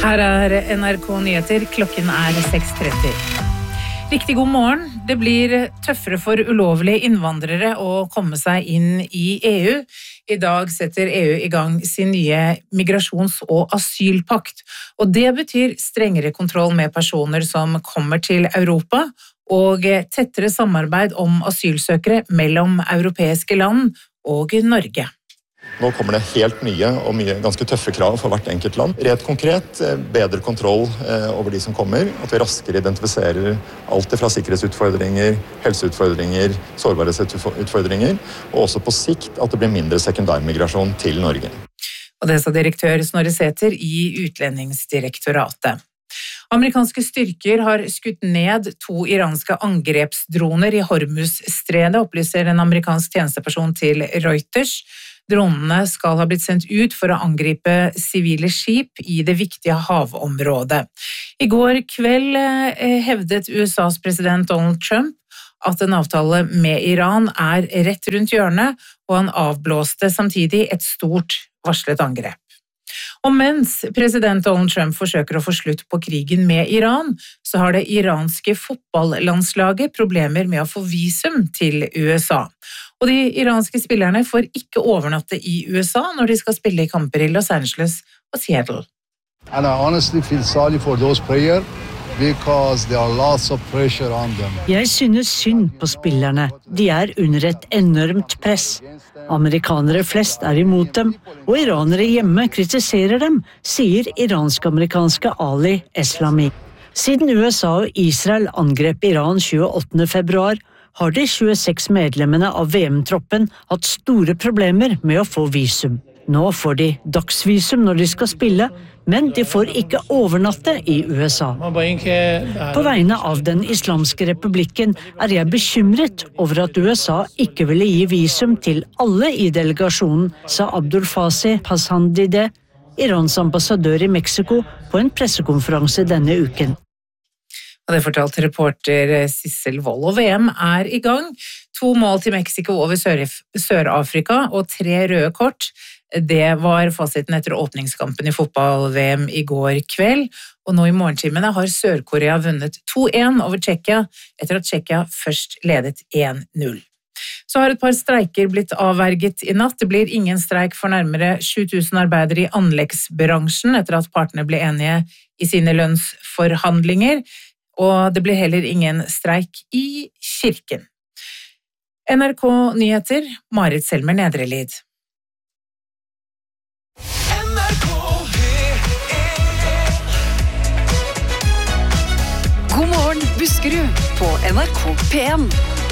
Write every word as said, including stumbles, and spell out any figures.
Her er N R K Nyheter, klokken er seks tretti. Riktig god morgen. Det blir tøffere for ulovlige innvandrere å komme seg inn i E U. I dag setter E U i gang sin nye migrasjons- og asylpakt. Og det betyr strengere kontroll med personer som kommer til Europa, og tettere samarbeid om asylsøkere mellom europeiske land og Norge. Nå kommer det helt nye og mye ganske tøffe krav for hvert enkelt land. Rett konkret, bedre kontroll over de som kommer, at vi raskere identifiserer alt fra sikkerhetsutfordringer, helseutfordringer, sårbarhetsutfordringer, og også på sikt at det blir mindre sekundærmigrasjon til Norge. Og det sa direktør Snorre Sæther i Utlendingsdirektoratet. Amerikanske styrker har skutt ned to iranske angrepsdroner i Hormuzstredet, opplyser en amerikansk tjenesteperson til Reuters. Dronene skal ha blitt sendt ut for å angripe sivile skip i det viktige havområdet. I går kveld hevdet U S A's president Donald Trump at en avtale med Iran er rett rundt hjørnet, og han avblåste samtidig et stort varslet angrep. Og mens president Donald Trump forsøker å få slutt på krigen med Iran, så har det iranske fotballandslaget problemer med å få visum til U S A. Og de iranske spillerne får ikke overnatte i U S A når de skal spille i kamper i Los Angeles og Seattle. And I honestly feel sorry for those players because there are lots of pressure on them. Jeg synes synd på spillerne. De er under et enormt press. Amerikanere flest er imot dem, og iranere hjemme kritiserer dem, sier iransk-amerikanske Ali Eslami. Siden U S A og Israel angrep Iran tjueåttende februar, har de tjueseks medlemmene av V M-troppen hatt store problemer med å få visum. Nå får de dagsvisum når de skal spille, men de får ikke overnatte i U S A. På vegne av den islamske republikken er jeg bekymret over at U S A ikke ville gi visum til alle i delegasjonen, sa Abdul Fasih Pashandideh, Irans ambassadør i Mexico, på en pressekonferanse denne uken. Og det fortalte reporter Sissel Wold, og V M er i gang. To mål til Mexico over Sør-Afrika og tre røde kort. Det var fasiten etter åpningskampen i fotball-V M i går kveld, og nå i morgentimene har Sør-Korea vunnet to en over Tsjekkia, etter at Tsjekkia først ledet en null. Så har et par streiker blitt avverget i natt. Det blir ingen streik for nærmere sju tusen arbeidere i anleggsbransjen, etter at partene ble enige i sine lønnsforhandlinger, og det blir heller ingen streik i kirken. N R K Nyheter, Marit Selmer Nedrelid. God morgen, Buskerud på N R K P en.